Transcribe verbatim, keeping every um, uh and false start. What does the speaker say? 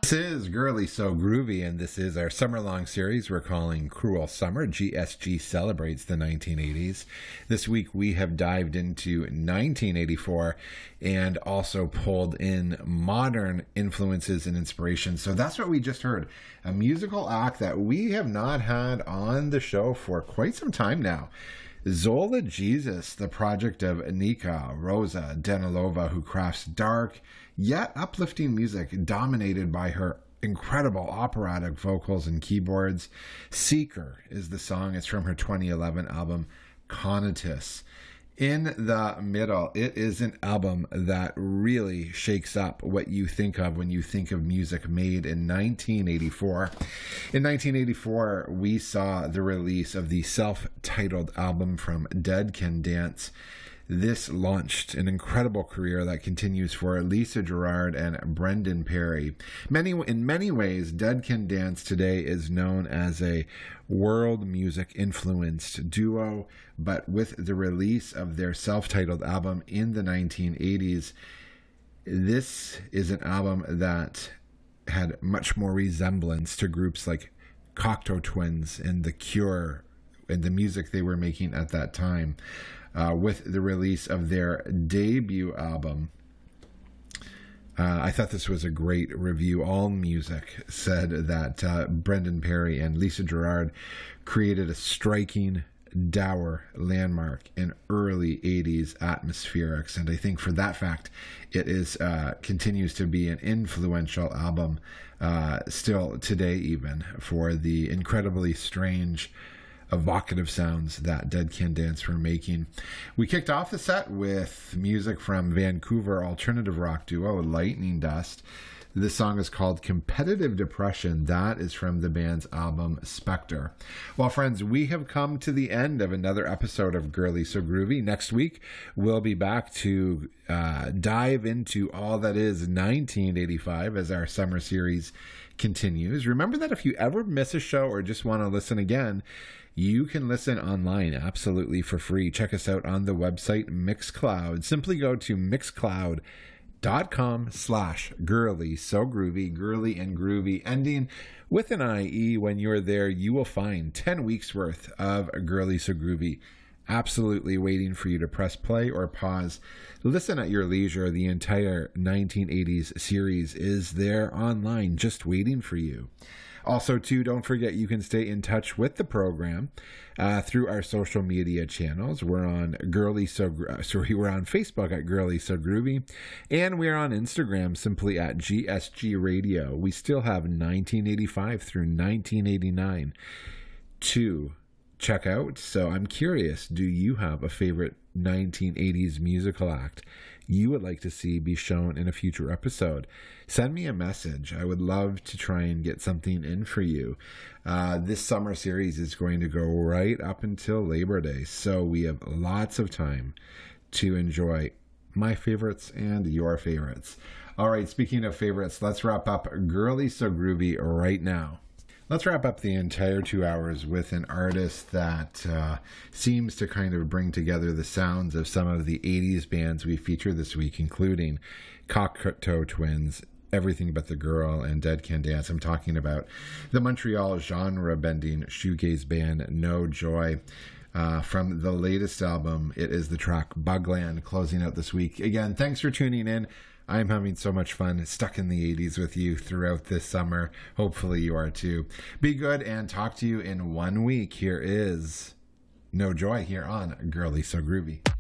This is Girly So Groovy, and this is our summer-long series we're calling Cruel Summer. G S G celebrates the nineteen eighties. This week we have dived into nineteen eighty-four and also pulled in modern influences and inspirations. So that's what we just heard, a musical act that we have not had on the show for quite some time now. Zola Jesus, the project of Nika Rosa Danilova, who crafts dark yet uplifting music dominated by her incredible operatic vocals and keyboards. Seeker is the song. It's from her twenty eleven album Conatus. In the middle, it is an album that really shakes up what you think of when you think of music made in nineteen eighty-four. In nineteen eighty-four, we saw the release of the self-titled album from Dead Can Dance. This launched an incredible career that continues for Lisa Gerrard and Brendan Perry. Many, in many ways, Dead Can Dance today is known as a world music influenced duo, but with the release of their self-titled album in the nineteen eighties, this is an album that had much more resemblance to groups like Cocteau Twins and The Cure and the music they were making at that time. Uh, with the release of their debut album. Uh, I thought this was a great review. AllMusic said that uh, Brendan Perry and Lisa Gerrard created a striking, dour landmark in early eighties atmospherics, and I think for that fact, it is uh, continues to be an influential album uh, still today, even for the incredibly strange, evocative sounds that Dead Can Dance were making. We kicked off the set with music from Vancouver alternative rock duo Lightning Dust. This song is called Competitive Depression. That is from the band's album Spectre. Well, friends, we have come to the end of another episode of Girly So Groovy. Next week, we'll be back to uh, dive into all that is nineteen eighty-five as our summer series continues. Remember that if you ever miss a show or just want to listen again, you can listen online absolutely for free. Check us out on the website Mixcloud. Simply go to mixcloud dot com slash girly so groovy, girly and groovy, ending with an I E. When you're there, you will find ten weeks worth of Girly So Groovy absolutely waiting for you to press play or pause. Listen at your leisure. The entire nineteen eighties series is there online just waiting for you. Also, too, don't forget you can stay in touch with the program uh, through our social media channels. We're on Girly So sorry, we're on Facebook at Girly So Groovy, and we're on Instagram simply at G S G Radio. We still have nineteen eighty-five through nineteen eighty-nine to check out. So I'm curious, do you have a favorite nineteen eighties musical act you would like to see be shown in a future episode? Send me a message. I would love to try and get something in for you. Uh, this summer series is going to go right up until Labor Day, so we have lots of time to enjoy my favorites and your favorites. All right, speaking of favorites, let's wrap up Girly So Groovy right now. Let's wrap up the entire two hours with an artist that uh, seems to kind of bring together the sounds of some of the eighties bands we feature this week, including Cocteau Twins, Everything But the Girl, and Dead Can Dance. I'm talking about the Montreal genre-bending shoegaze band No Joy. Uh, from the latest album, it is the track Bugland, closing out this week. Again, thanks for tuning in. I'm having so much fun stuck in the eighties with you throughout this summer. Hopefully you are too. Be good and talk to you in one week. Here is No Joy here on Girly So Groovy.